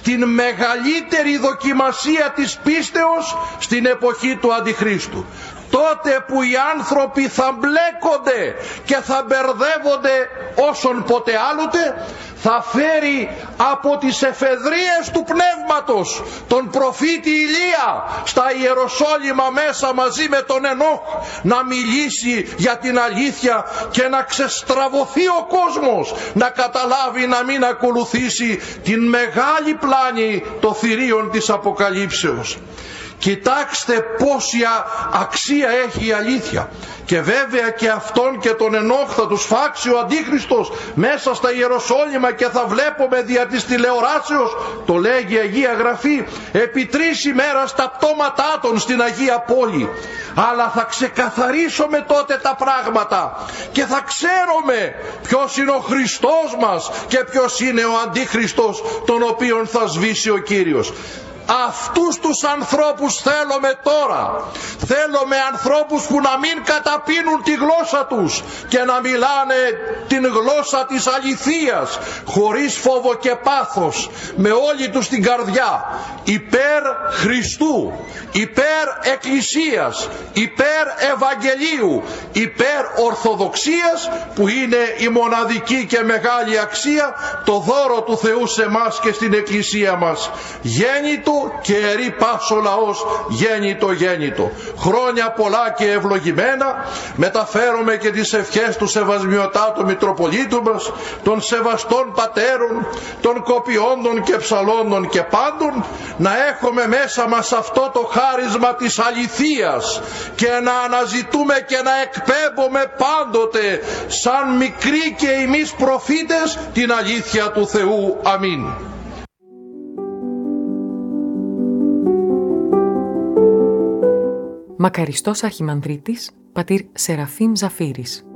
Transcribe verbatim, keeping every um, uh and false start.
την μεγαλύτερη δοκιμασία της πίστεως στην εποχή του Αντιχρίστου. Τότε που οι άνθρωποι θα μπλέκονται και θα μπερδεύονται όσον ποτέ άλλοτε, θα φέρει από τις εφεδρίες του πνεύματος τον προφήτη Ηλία στα Ιεροσόλυμα μέσα μαζί με τον Ενόχ να μιλήσει για την αλήθεια και να ξεστραβωθεί ο κόσμος, να καταλάβει να μην ακολουθήσει την μεγάλη πλάνη των θηρίων της Αποκαλύψεως. Κοιτάξτε πόση αξία έχει η αλήθεια. Και βέβαια και αυτόν και τον Ενόχ θα τους φάξει ο Αντίχριστος μέσα στα Ιεροσόλυμα και θα βλέπουμε δια της τηλεοράσεως, το λέγει η Αγία Γραφή, επί τρεις ημέρας τα πτώματά των στην Αγία Πόλη. Αλλά θα ξεκαθαρίσουμε τότε τα πράγματα και θα ξέρουμε ποιος είναι ο Χριστός μας και ποιος είναι ο Αντίχριστος τον οποίον θα σβήσει ο Κύριος. Αυτούς τους ανθρώπους θέλουμε τώρα. Θέλουμε ανθρώπους που να μην καταπίνουν τη γλώσσα τους και να μιλάνε την γλώσσα της αληθείας, χωρίς φόβο και πάθος, με όλη τους την καρδιά, υπέρ Χριστού, υπέρ Εκκλησίας, υπέρ Ευαγγελίου, υπέρ Ορθοδοξίας, που είναι η μοναδική και μεγάλη αξία, το δώρο του Θεού σε εμάς και στην Εκκλησία μας. Γέννητο και ερεί πάσο λαός, γέννητο γέννητο. Χρόνια πολλά και ευλογημένα. Μεταφέρομαι και τις ευχές του Σεβασμιωτάτου Μητροπολίτου μας, των σεβαστών πατέρων, των κοπιόντων και ψαλόντων και πάντων, να έχουμε μέσα μας αυτό το χάρισμα της αληθείας και να αναζητούμε και να εκπέμπουμε πάντοτε σαν μικροί και εμείς προφήτες την αλήθεια του Θεού. Αμήν. Μακαριστός Αρχιμανδρίτης, πατήρ Σεραφείμ Ζαφύρης.